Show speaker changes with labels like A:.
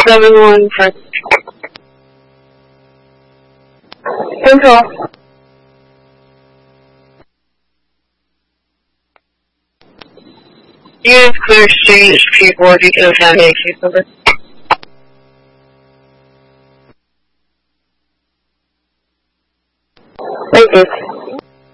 A: 7-1 for Central. You have clear exchange P4 if you can have a case number. Thank you.